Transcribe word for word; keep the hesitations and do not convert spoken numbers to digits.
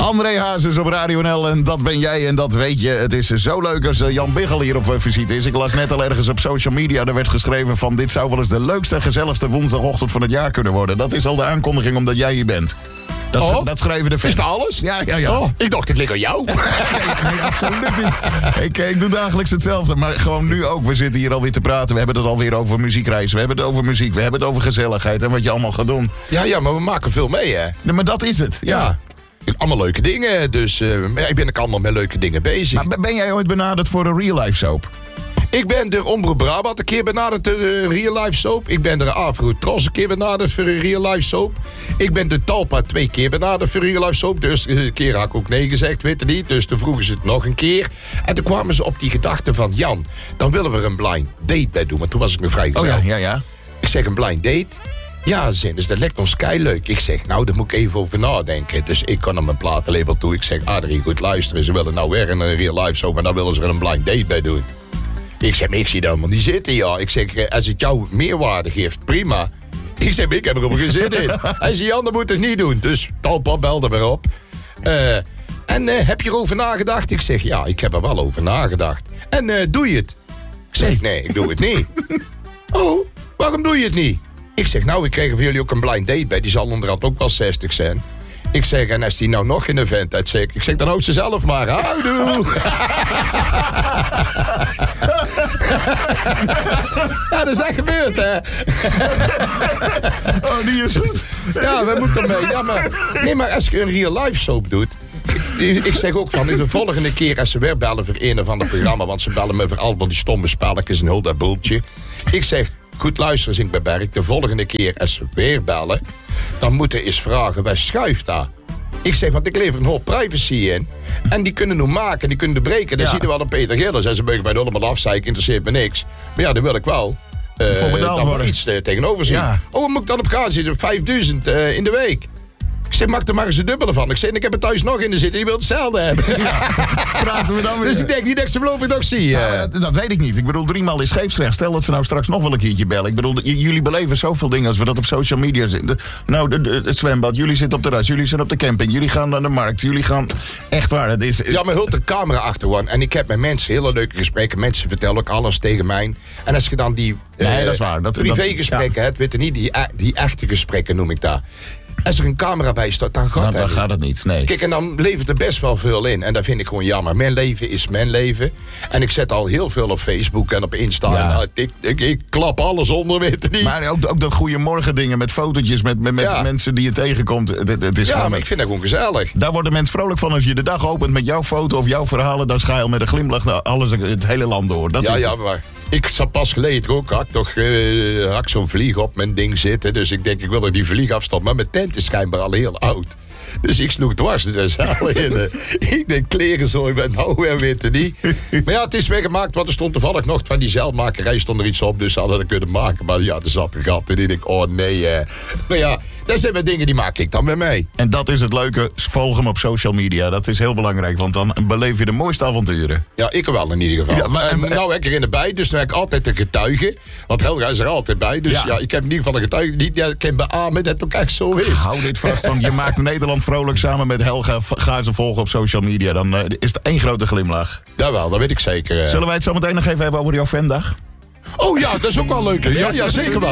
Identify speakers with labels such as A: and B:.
A: André Hazes op Radio N L en dat ben jij en dat weet je. Het is zo leuk als Jan Biggel hier op visite is. Ik las net al ergens op social media, er werd geschreven van... dit zou wel eens de leukste en gezelligste woensdagochtend van het jaar kunnen worden. Dat is al de aankondiging omdat jij hier bent. Dat,
B: oh,
A: dat schrijven de fans.
B: Is dat alles?
A: Ja, ja, ja.
B: Oh, ik dacht, het ligt aan jou.
A: nee, nee, absoluut niet. Ik, ik doe dagelijks hetzelfde, maar gewoon nu ook. We zitten hier alweer te praten. We hebben het alweer over muziekreizen. We hebben het over muziek. We hebben het over gezelligheid en wat je allemaal gaat doen.
B: Ja, ja, maar we maken veel mee, hè?
A: Nee, maar dat is het, ja.
B: ja. Allemaal leuke dingen, dus uh, ik ben ook allemaal met leuke dingen bezig.
A: Maar ben jij ooit benaderd voor een real life soap?
B: Ik ben door Omroep Brabant een keer benaderd voor een real life soap. Ik ben door Afro Tros een keer benaderd voor een real life soap. Ik ben de Talpa twee keer benaderd voor een real life soap. Dus een keer had ik ook nee gezegd, weet je niet. Dus toen vroegen ze het nog een keer. En toen kwamen ze op die gedachte van... Jan, dan willen we er een blind date bij doen. Maar toen was ik nog vrijgezel.
A: Oh ja, ja, ja.
B: Ik zeg, een blind date... Ja, zin, dus dat lijkt ons keileuk. Ik zeg, nou, daar moet ik even over nadenken. Dus ik kan naar mijn platenlabel toe. Ik zeg, Adrie, goed luisteren. Ze willen nou weer een real life soap, maar dan willen ze er een blind date bij doen. Ik zeg, maar ik zie dat helemaal niet zitten, ja. Ik zeg, als het jou meerwaarde geeft, prima. Ik zeg, ik heb er helemaal geen zin in. Hij zei, Jan, dat moet het niet doen. Dus Talpa belde weer op. Uh, en uh, heb je erover nagedacht? Ik zeg, ja, ik heb er wel over nagedacht. En uh, doe je het? Ik zeg, nee, ik doe het niet. Oh, waarom doe je het niet? Ik zeg, nou, ik krijg voor jullie ook een blind date bij. Die zal onderhand ook wel zestig zijn. Ik zeg, en als die nou nog in een vent uitzegt... Ik zeg, dan houdt ze zelf maar. Houdoe! Ja, dat is echt gebeurd, hè?
A: Oh, die is goed.
B: Ja, we moeten ermee. Ja, maar, nee, maar als je een real life soap doet... Ik, ik zeg ook van, de volgende keer als ze weer bellen voor een of ander programma... want ze bellen me voor al die stomme spelletjes en heel dat boeltje. Ik zeg... Goed luisteren, Zink bij Berk. De volgende keer als ze weer bellen... dan moeten eens vragen, waar schuift dat? Ik zeg, want ik lever een hoop privacy in. En die kunnen nu maken, die kunnen breken. Dan ja. zie je wel een Peter Gillis. En ze mogen mij allemaal af, zei ik, interesseert me niks. Maar ja, dan wil ik wel... Uh, dan wel iets uh, tegenover zien. Ja. Oh, wat moet ik dan op gaan zitten? vijfduizend uh, in de week. Ik zeg, maak er maar eens een dubbele van. Ik zeg, ik heb er thuis nog in de zitten. Die wil hetzelfde hebben. Ja,
A: praten we dan weer.
B: Dus ik denk niet dat ik ze voorlopig nog zie. Uh.
A: Nou, dat, dat weet ik niet. Ik bedoel, driemaal is scheepsrecht. Stel dat ze nou straks nog wel een keertje bellen. Ik bedoel, j- jullie beleven zoveel dingen als we dat op social media zien. De, nou, de, de, het zwembad. Jullie zitten op de terras. Jullie zijn op de camping. Jullie gaan naar de markt. Jullie gaan... Echt waar, het is...
B: Ja, maar hult de camera achter, man. En ik heb met mensen hele leuke gesprekken. Mensen vertellen ook alles tegen mij. En als je dan die...
A: Nee, uh, dat is waar. Dat,
B: privégesprekken
A: ja.
B: hebt, weet je niet, die, die echte gesprekken noem ik dat. Als er een camera bij staat, dan gaat,
A: dan, dan gaat het niet. Nee.
B: Kijk, en dan levert er best wel veel in. En dat vind ik gewoon jammer. Mijn leven is mijn leven. En ik zet al heel veel op Facebook en op Insta. Ja. En, nou, ik, ik, ik klap alles onder, weet je niet.
A: Maar ook, ook de goeiemorgen dingen met fotootjes, met, met, met ja. mensen die je tegenkomt. Het, het is
B: ja,
A: gewoon,
B: maar ik vind dat gewoon gezellig.
A: Daar worden mensen vrolijk van als je de dag opent met jouw foto of jouw verhalen. Dan ga je al met een glimlach naar alles, het hele land door. Dat
B: ja,
A: is
B: ja,
A: het.
B: maar... Ik zat pas geleden ook, had ik toch uh, had ik zo'n vlieg op mijn ding zitten. Dus ik denk, ik wil er die vlieg afstoppen. Maar mijn tent is schijnbaar al heel oud. Dus ik sloeg dwars de zaal in. Ik denk, kleren zo, ik ben nou weer weten niet. Maar ja, het is weggemaakt, want er stond toevallig nog van die zeilmakerij stond er iets op. Dus ze hadden dat kunnen maken. Maar ja, er zat een gat. En ik denk, oh nee. Eh. Maar ja, dat zijn weer dingen die maak ik dan weer mee.
A: En dat is het leuke, volg hem op social media. Dat is heel belangrijk, want dan beleef je de mooiste avonturen.
B: Ja, ik wel in ieder geval. Ja, maar, en nou heb ik er in erbij, dus dan heb ik altijd een getuige. Want Helga is er altijd bij. Dus ja, ja ik heb in ieder geval een getuige die ja, kan beamen dat het ook echt zo is.
A: Hou dit vast, van je maakt Nederland vrolijk samen met Helga. Ga ze volgen op social media, dan uh, is het één grote glimlach.
B: Jawel, dat weet ik zeker. Uh.
A: Zullen wij het zo meteen nog even hebben over jouw fandag?
B: Oh ja, dat is ook wel leuk. Ja, ja zeker wel.